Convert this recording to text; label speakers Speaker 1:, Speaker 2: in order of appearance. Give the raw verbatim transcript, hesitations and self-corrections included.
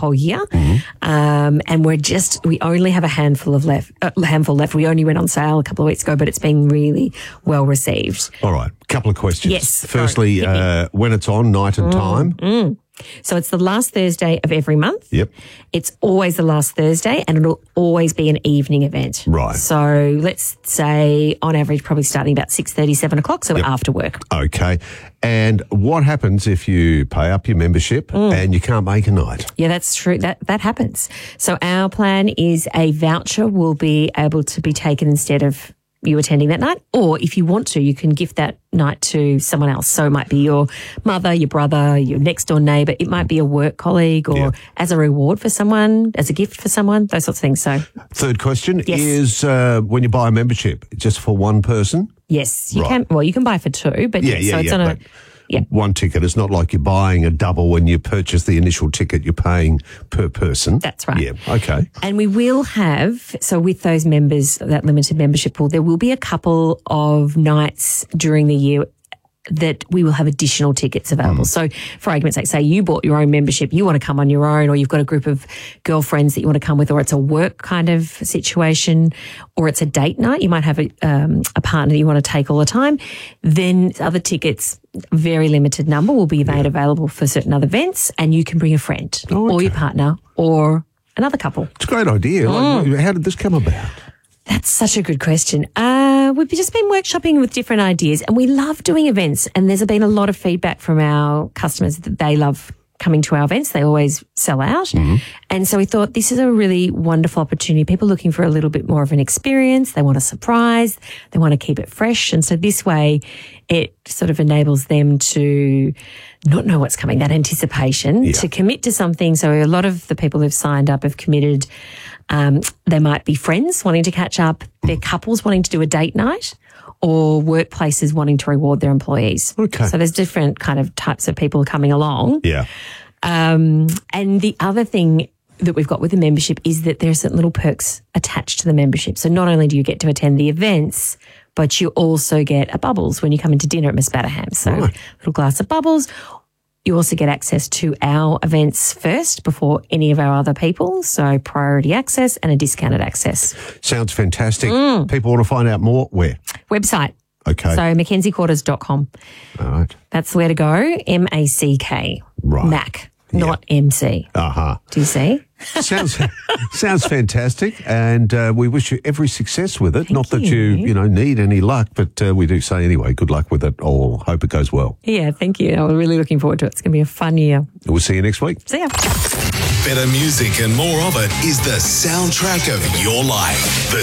Speaker 1: whole year.
Speaker 2: Mm-hmm.
Speaker 1: Um, and we're just, we only have a handful of left, a handful left. We only went on sale a couple of weeks ago, but it's been really well received.
Speaker 2: All right. Couple of questions.
Speaker 1: Yes.
Speaker 2: Firstly,
Speaker 1: go.
Speaker 2: uh, when it's on, night and
Speaker 1: Mm,
Speaker 2: time.
Speaker 1: Mm. So it's the last Thursday of every month.
Speaker 2: Yep.
Speaker 1: It's always the last Thursday and it'll always be an evening event.
Speaker 2: Right.
Speaker 1: So let's say on average probably starting about six thirty, seven o'clock, so
Speaker 2: Yep.
Speaker 1: after work.
Speaker 2: Okay. And what happens if you pay up your membership
Speaker 1: Mm.
Speaker 2: and you can't make a night?
Speaker 1: Yeah, that's true. That that happens. So our plan is a voucher will be able to be taken instead of you attending that night, or if you want to, you can gift that night to someone else. So it might be your mother, your brother, your next door neighbour. It might be a work colleague or
Speaker 2: Yeah.
Speaker 1: as a reward for someone, as a gift for someone, those sorts of things. So
Speaker 2: Third question
Speaker 1: Yes.
Speaker 2: is uh, when you buy a membership, just for one person?
Speaker 1: yes, you
Speaker 2: Right.
Speaker 1: can, well, you can buy for two, but
Speaker 2: Yeah,
Speaker 1: yeah,
Speaker 2: yeah,
Speaker 1: so it's
Speaker 2: yeah.
Speaker 1: on a,
Speaker 2: but
Speaker 1: yeah.
Speaker 2: One ticket. It's not like you're buying a double when you purchase the initial ticket. You're paying per person.
Speaker 1: That's right.
Speaker 2: Yeah. Okay.
Speaker 1: And we will have, so with those members, that limited membership pool, there will be a couple of nights during the year that we will have additional tickets available.
Speaker 2: Mm.
Speaker 1: So for argument's sake, say you bought your own membership, you want to come on your own, or you've got a group of girlfriends that you want to come with, or it's a work kind of situation, or it's a date night, you might have a, um, a partner that you want to take all the time, then other tickets, very limited number, will be made available for certain other events, and you can bring a friend
Speaker 2: Oh,
Speaker 1: or
Speaker 2: okay.
Speaker 1: your partner or another couple.
Speaker 2: It's a great idea.
Speaker 1: Mm.
Speaker 2: Like, how did this come about?
Speaker 1: That's such a good question. Uh, we've just been workshopping with different ideas and we love doing events, and there's been a lot of feedback from our customers that they love coming to our events. They always sell out.
Speaker 2: Mm-hmm.
Speaker 1: And so we thought this is a really wonderful opportunity. People looking for a little bit more of an experience. They want a surprise. They want to keep it fresh. And so this way it sort of enables them to not know what's coming, that anticipation,
Speaker 2: Yeah.
Speaker 1: to commit to something. So a lot of the people who've signed up have committed. Um, they might be friends wanting to catch up, they're couples wanting to do a date night, or workplaces wanting to reward their employees.
Speaker 2: Okay.
Speaker 1: So there's different kind of types of people coming along.
Speaker 2: Yeah.
Speaker 1: Um, and the other thing that we've got with the membership is that there are certain little perks attached to the membership. So not only do you get to attend the events, but you also get a bubbles when you come into dinner at Miss Batterham. So
Speaker 2: Right.
Speaker 1: a little glass of bubbles. You also get access to our events first before any of our other people. So priority access and a discounted access.
Speaker 2: Sounds fantastic.
Speaker 1: Mm.
Speaker 2: People want to find out more. Where?
Speaker 1: Website.
Speaker 2: Okay.
Speaker 1: So mackenzie quarters dot com.
Speaker 2: All right.
Speaker 1: That's where to go. M A C K.
Speaker 2: Right.
Speaker 1: Mac, not M C.
Speaker 2: Uh-huh.
Speaker 1: Do you see?
Speaker 2: Sounds sounds fantastic, and uh, we wish you every success with it. Not that you,
Speaker 1: you.
Speaker 2: you know, need any luck, but uh, we do say anyway, good luck with it all. Hope it goes well.
Speaker 1: Yeah, thank you. I'm really looking forward to it. It's going to be a fun year.
Speaker 2: We'll see you next week.
Speaker 1: See ya.
Speaker 3: Better music and more of it is the soundtrack of your life. The